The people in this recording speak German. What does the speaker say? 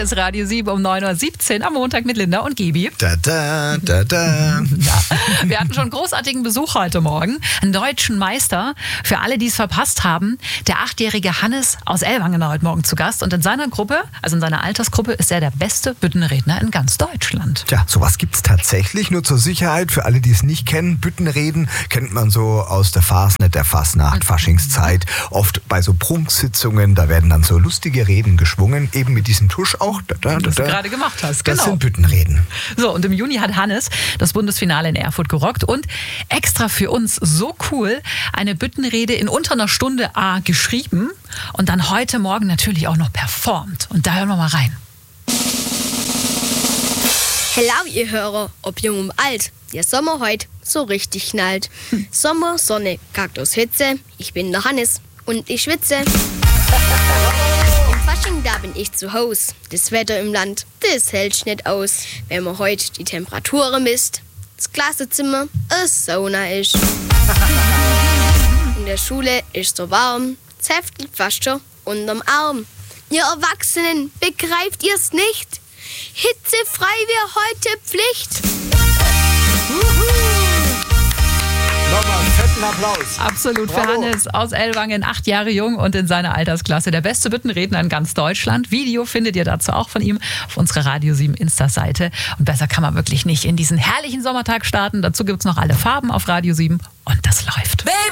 ist Radio 7 um 9.17 Uhr am Montag mit Linda und Gibi. Da, da, da, da. Ja, wir hatten schon großartigen Besuch heute Morgen. Einen deutschen Meister. Für alle, die es verpasst haben, der 8-jährige Hannes aus Ellwangen war heute Morgen zu Gast. Und in seiner Gruppe, also in seiner Altersgruppe, ist er der beste Büttenredner in ganz Deutschland. Tja, sowas gibt's tatsächlich. Nur zur Sicherheit, für alle, die es nicht kennen, Büttenreden kennt man so aus der Fasnet, der Fasnacht, Faschingszeit. Oft bei so Prunksitzungen, da werden dann so lustige Reden geschwungen, eben mit diesem Tusch auch. Was du gerade gemacht hast, genau. Das sind Büttenreden. So, und im Juni hat Hannes das Bundesfinale in Erfurt gerockt und extra für uns so cool eine Büttenrede in unter einer Stunde geschrieben und dann heute Morgen natürlich auch noch performt. Und da hören wir mal rein. Hello, ihr Hörer, ob jung und alt, der Sommer heute so richtig knallt. Sommer, Sonne, Kaktushitze, ich bin der Hannes und ich schwitze. Im Fasching, da bin ich zu Haus. Das Wetter im Land, das hält nicht aus. Wenn man heute die Temperaturen misst, das Klassenzimmer eine Sauna ist. In der Schule ist so warm, das Heft liegt fast schon unterm Arm. Ihr Erwachsenen, begreift ihr's nicht? Hitzefrei wäre heute Pflicht. Nochmal einen fetten Applaus. Absolut. Bravo. Für Hannes aus Ellwangen, 8 Jahre jung und in seiner Altersklasse der beste Büttenredner in ganz Deutschland. Video findet ihr dazu auch von ihm auf unserer Radio 7 Insta-Seite. Und besser kann man wirklich nicht in diesen herrlichen Sommertag starten. Dazu gibt's noch alle Farben auf Radio 7 und das läuft. Baby!